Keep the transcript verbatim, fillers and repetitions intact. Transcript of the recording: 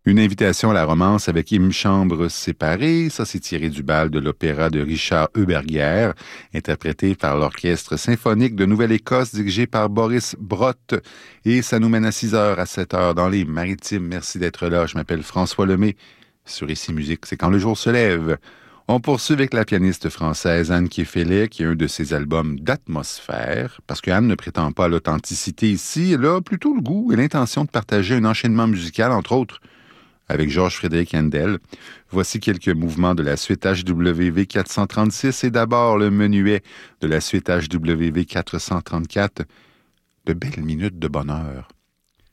Une invitation à la romance avec Une chambre séparée, ça c'est tiré du bal de l'opéra de Richard Heuberger, interprété par l'Orchestre symphonique de Nouvelle-Écosse dirigé par Boris Brott. Et ça nous mène à six heures à sept heures dans les Maritimes. Merci d'être là. Je m'appelle François Lemay. Sur Ici Musique, c'est quand le jour se lève. On poursuit avec la pianiste française Anne Kiefele, qui est un de ses albums d'atmosphère, parce que Anne ne prétend pas à l'authenticité ici, elle a plutôt le goût et l'intention de partager un enchaînement musical, entre autres, avec Georges Frédéric Handel. Voici quelques mouvements de la suite H W V quatre cent trente-six et d'abord le menuet de la suite H W V quatre cent trente-quatre. De belles minutes de bonheur.